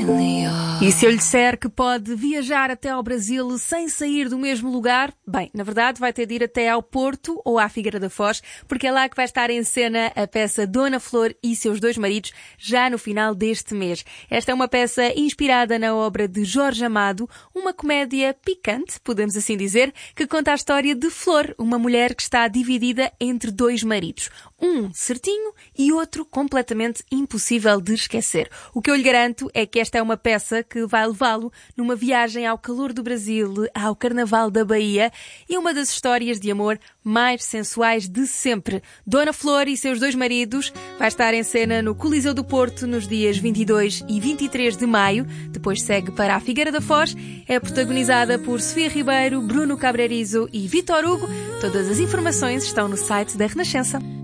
E se eu lhe disser que pode viajar até ao Brasil sem sair do mesmo lugar, bem, na verdade vai ter de ir até ao Porto ou à Figueira da Foz, porque é lá que vai estar em cena a peça Dona Flor e seus dois maridos, já no final deste mês. Esta é uma peça inspirada na obra de Jorge Amado, uma comédia picante, podemos assim dizer, que conta a história de Flor, uma mulher que está dividida entre dois maridos. Um certinho e outro completamente impossível de esquecer. O que eu lhe garanto é que esta é uma peça que vai levá-lo numa viagem ao calor do Brasil, ao Carnaval da Bahia e uma das histórias de amor mais sensuais de sempre. Dona Flor e seus dois maridos vai estar em cena no Coliseu do Porto nos dias 22 e 23 de maio. Depois segue para a Figueira da Foz. É protagonizada por Sofia Ribeiro, Bruno Cabrerizo e Vítor Hugo. Todas as informações estão no site da Renascença.